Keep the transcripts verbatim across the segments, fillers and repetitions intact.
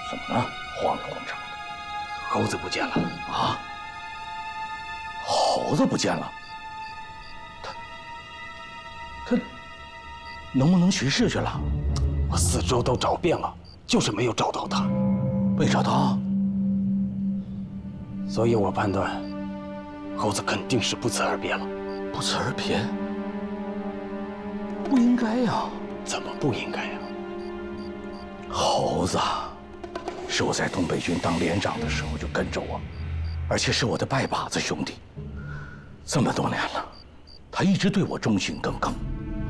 怎么了？慌里慌张的。 猴子不见了啊！猴子不见了。他他能不能巡视去了？ 我四周都找遍了，就是没有找到他。 没找到。 所以我判断，猴子肯定是不辞而别了。 不辞而别？不应该呀！ 怎么不应该呀？ 猴子是我在东北军当连长的时候就跟着我，而且是我的拜把子兄弟。这么多年了，他一直对我忠心耿耿。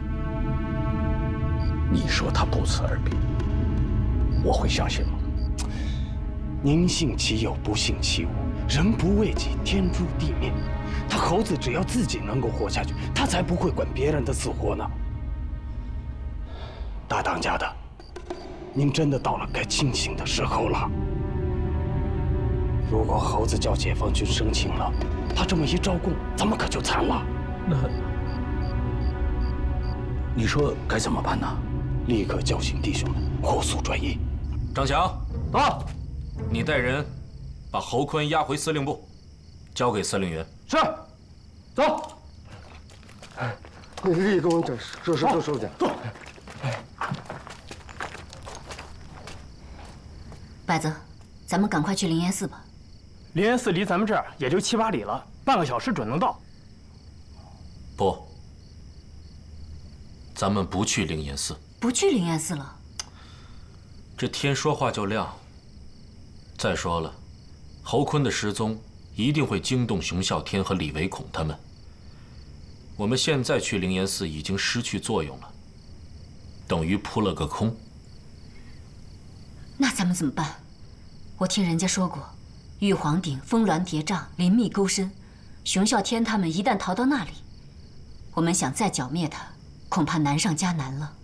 你说他不辞而别，我会相信吗？ 宁信其有，不信其无。人不为己，天诛地灭。他猴子只要自己能够活下去，他才不会管别人的死活呢。大当家的，您真的到了该清醒的时候了。如果猴子叫解放军生情了，他这么一招供，咱们可就惨了。 那你说该怎么办呢？ 立刻叫醒弟兄们，火速转移。 张强， 到， 你带人把侯坤押回司令部，交给司令员。 是，走。 你立功这这是这收去。 走。 百泽，咱们赶快去灵岩寺吧。 灵岩寺离咱们这儿也就七八里了，半个小时准能到。 不，咱们不去灵岩寺。 不去灵岩寺了？ 这天说话就亮。再说了，侯坤的失踪一定会惊动熊啸天和李维孔他们。我们现在去灵岩寺已经失去作用了，等于扑了个空。 那咱们怎么办？我听人家说过，玉皇顶峰峦叠嶂，林密沟深，熊啸天他们一旦逃到那里，我们想再剿灭他，恐怕难上加难了。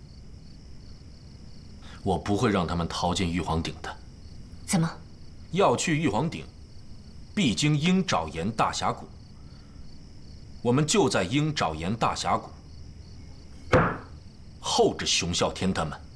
我不会让他们逃进玉皇顶的。 怎么？ 要去玉皇顶，必经鹰爪岩大峡谷。我们就在鹰爪岩大峡谷候着熊啸天他们。